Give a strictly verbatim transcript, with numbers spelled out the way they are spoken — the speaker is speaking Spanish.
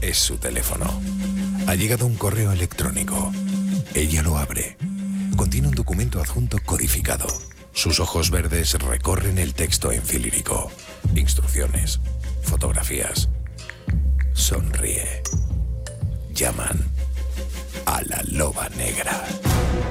es su teléfono. Ha llegado un correo electrónico. Ella lo abre. Contiene un documento adjunto codificado. Sus ojos verdes recorren el texto en filírico. Instrucciones, fotografías. Sonríe. Llaman a la loba negra.